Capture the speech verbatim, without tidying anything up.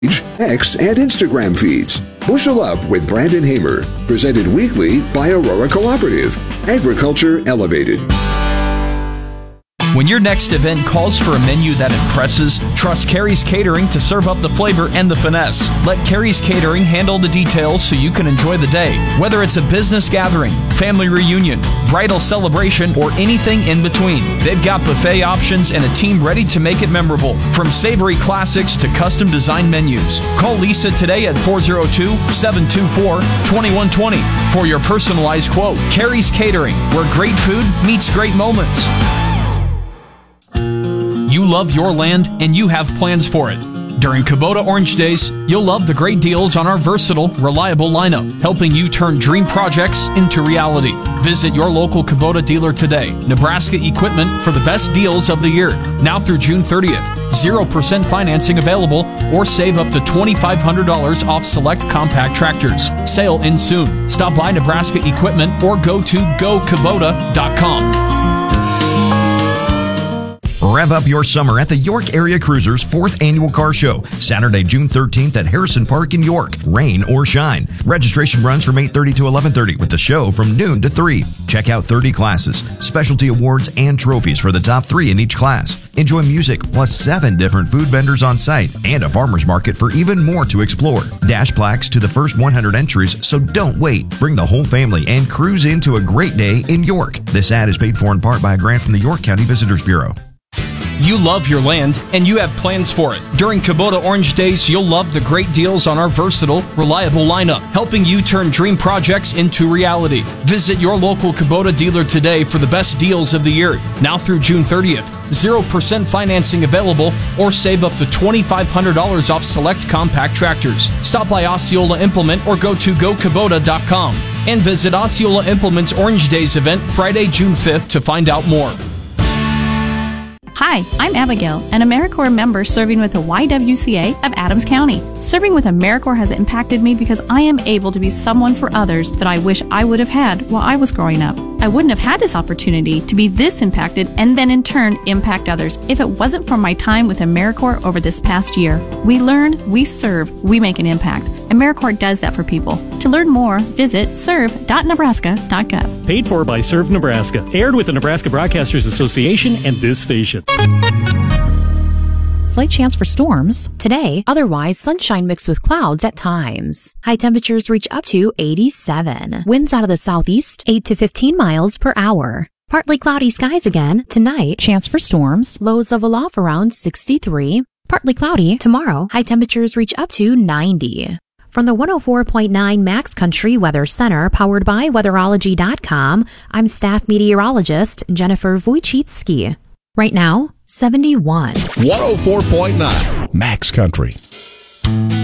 X, and Instagram feeds. Bushel Up with Brandon Hamer, presented weekly by Aurora Cooperative. Agriculture Elevated. When your next event calls for a menu that impresses, trust Carrie's Catering to serve up the flavor and the finesse. Let Carrie's Catering handle the details so you can enjoy the day. Whether it's a business gathering, family reunion, bridal celebration, or anything in between, they've got buffet options and a team ready to make it memorable. From savory classics to custom design menus. Call Lisa today at four oh two, seven two four, two one two zero for your personalized quote. Carrie's Catering, where great food meets great moments. You love your land and you have plans for it. During Kubota Orange Days, you'll love the great deals on our versatile, reliable lineup, helping you turn dream projects into reality. Visit your local Kubota dealer today. Nebraska Equipment for the best deals of the year. Now through June thirtieth. zero percent financing available or save up to twenty-five hundred dollars off select compact tractors. Sale ends soon. Stop by Nebraska Equipment or go to go kubota dot com. Rev up your summer at the York Area Cruisers fourth Annual Car Show, Saturday, June thirteenth at Harrison Park in York. Rain or shine. Registration runs from eight thirty to eleven thirty with the show from noon to three. Check out thirty classes, specialty awards, and trophies for the top three in each class. Enjoy music plus seven different food vendors on site and a farmer's market for even more to explore. Dash plaques to the first one hundred entries, so don't wait. Bring the whole family and cruise into a great day in York. This ad is paid for in part by a grant from the York County Visitors Bureau. You love your land, and you have plans for it. During Kubota Orange Days, you'll love the great deals on our versatile, reliable lineup, helping you turn dream projects into reality. Visit your local Kubota dealer today for the best deals of the year. Now through June thirtieth. zero percent financing available or save up to twenty-five hundred dollars off select compact tractors. Stop by Osceola Implement or go to go kubota dot com and visit Osceola Implement's Orange Days event Friday, June fifth to find out more. Hi, I'm Abigail, an AmeriCorps member serving with the Y W C A of Adams County. Serving with AmeriCorps has impacted me because I am able to be someone for others that I wish I would have had while I was growing up. I wouldn't have had this opportunity to be this impacted and then in turn impact others if it wasn't for my time with AmeriCorps over this past year. We learn, we serve, we make an impact. AmeriCorps does that for people. To learn more, visit serve dot nebraska dot gov. Paid for by Serve Nebraska. Aired with the Nebraska Broadcasters Association and this station. Slight chance for storms today, otherwise sunshine mixed with clouds at times. High temperatures reach up to eighty-seven. Winds out of the southeast, eight to fifteen miles per hour. Partly cloudy skies again tonight, chance for storms, lows level off around sixty-three. Partly cloudy tomorrow, high temperatures reach up to ninety. From the one oh four point nine Max Country Weather Center, powered by weatherology dot com, I'm staff meteorologist Jennifer Wojcicki. Right now, seventy-one. one oh four point nine Max Country.